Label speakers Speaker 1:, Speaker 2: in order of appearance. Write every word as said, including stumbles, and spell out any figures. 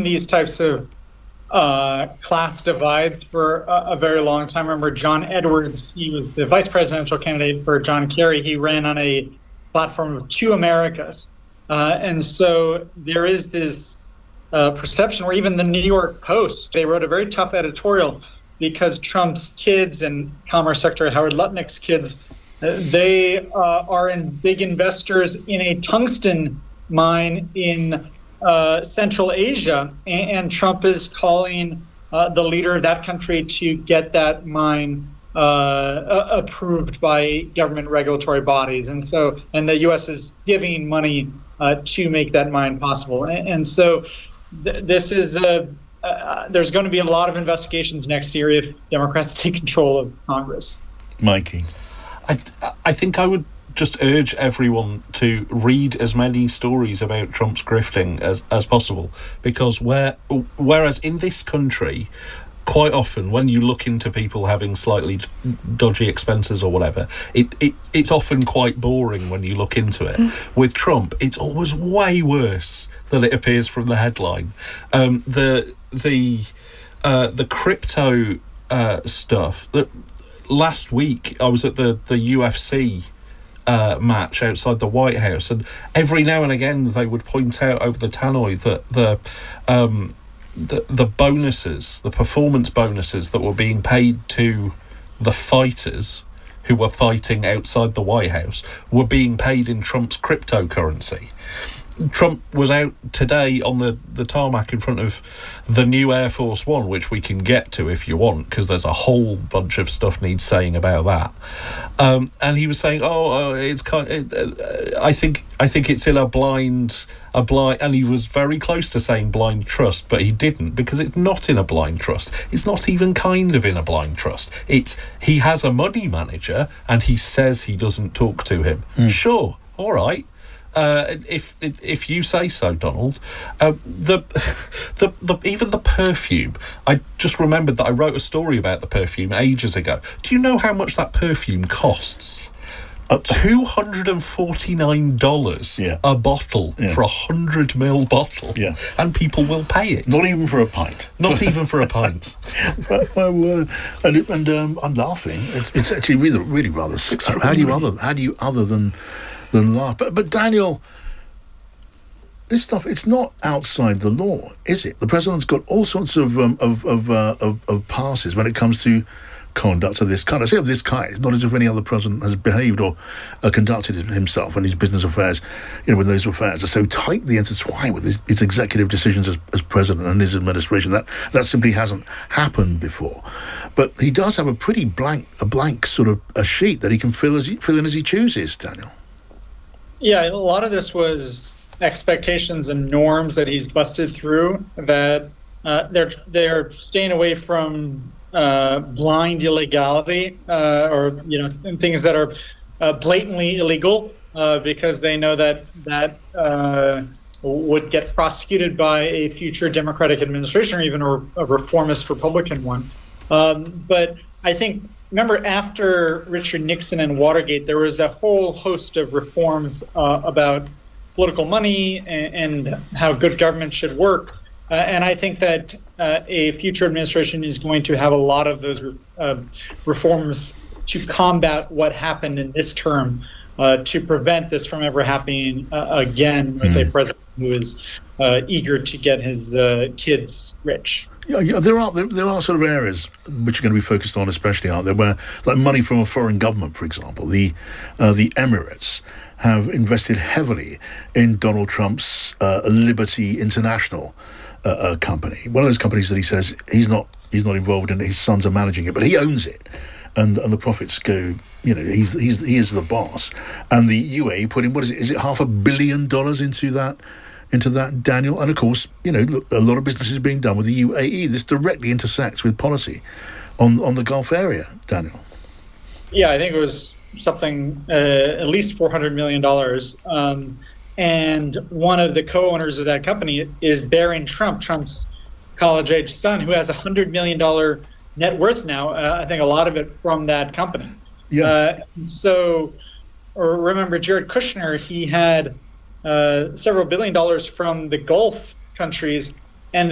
Speaker 1: these types of uh, class divides for a, a very long time. I remember John Edwards, he was the vice presidential candidate for John Kerry. He ran on a platform of two Americas. Uh, and so there is this uh, perception where even the New York Post, they wrote a very tough editorial because Trump's kids and Commerce Secretary Howard Lutnick's kids, uh, they uh, are in big investors in a tungsten mine in uh, Central Asia. And, and Trump is calling uh, the leader of that country to get that mine uh, approved by government regulatory bodies. And so, and the U S is giving money uh, to make that mine possible. And, and so th- this is a, Uh, there's going to be a lot of investigations next year if Democrats take control of Congress.
Speaker 2: Mikey?
Speaker 3: I, I think I would just urge everyone to read as many stories about Trump's grifting as, as possible, because where, whereas in this country, quite often when you look into people having slightly dodgy expenses or whatever, it, it it's often quite boring when you look into it. Mm. With Trump, it's always way worse than it appears from the headline. Um, the the uh, the crypto uh, stuff. That last week I was at the the U F C uh, match outside the White House, and every now and again they would point out over the tannoy that the um, the the bonuses, the performance bonuses that were being paid to the fighters who were fighting outside the White House were being paid in Trump's cryptocurrency. Trump was out today on the, the tarmac in front of the new Air Force One, which we can get to if you want, because there's a whole bunch of stuff needs saying about that. Um, and he was saying, "Oh, uh, it's kind. It, uh, I think I think it's in a blind, a blind." And he was very close to saying blind trust, but he didn't, because it's not in a blind trust. It's not even kind of in a blind trust. It's he has a money manager, and he says he doesn't talk to him. Mm. Sure, all right. Uh, if if you say so, Donald. Uh, the, the the even the perfume. I just remembered that I wrote a story about the perfume ages ago. Do you know how much that perfume costs? Uh, Two hundred and forty nine dollars
Speaker 2: yeah.
Speaker 3: a bottle
Speaker 2: yeah.
Speaker 3: for a hundred mil bottle,
Speaker 2: yeah.
Speaker 3: and people will pay it.
Speaker 2: Not even for a pint.
Speaker 3: Not even for a pint.
Speaker 2: My word! And, and um, I'm laughing. It's actually really, really rather. How do you other? How do you other than? Than laugh. But, but Daniel, this stuff, it's not outside the law, is it? The president's got all sorts of um, of of, uh, of of passes when it comes to conduct of this kind. I say of this kind. It's not as if any other president has behaved or uh, conducted himself in his business affairs, you know, when those affairs are so tightly intertwined with his, his executive decisions as, as president and his administration. That that simply hasn't happened before. But he does have a pretty blank, a blank sort of a sheet that he can fill as he, fill in as he chooses, Daniel.
Speaker 1: Yeah, a lot of this was expectations and norms that he's busted through, that uh, they're they're staying away from uh, blind illegality uh, or, you know, things that are uh, blatantly illegal uh, because they know that that uh, would get prosecuted by a future Democratic administration or even a, a reformist Republican one. Um, but I think Remember, after Richard Nixon and Watergate, there was a whole host of reforms uh, about political money and, and how good government should work. Uh, and I think that uh, a future administration is going to have a lot of those uh, reforms to combat what happened in this term, uh, to prevent this from ever happening uh, again with mm. a president who is uh, eager to get his uh, kids rich.
Speaker 2: Yeah, yeah, there are there, there are sort of areas which are going to be focused on, especially, aren't there, where, like money from a foreign government, for example, the uh, the Emirates have invested heavily in Donald Trump's uh, Liberty International uh, uh, company. One of those companies that he says he's not he's not involved in, his sons are managing it, but he owns it, and and the profits go. You know, he's he's he is the boss, and the U A E put in what is it? Is it half a billion dollars into that? into that, Daniel? And of course, you know, look, a lot of business is being done with the U A E. This directly intersects with policy on on the Gulf area, Daniel.
Speaker 1: Yeah, I think it was something uh, at least four hundred million dollars. Um, and one of the co-owners of that company is Barron Trump, Trump's college-age son, who has a one hundred million dollars net worth now. Uh, I think a lot of it from that company.
Speaker 2: Yeah.
Speaker 1: Uh, so, or remember Jared Kushner, he had Uh, several billion dollars from the Gulf countries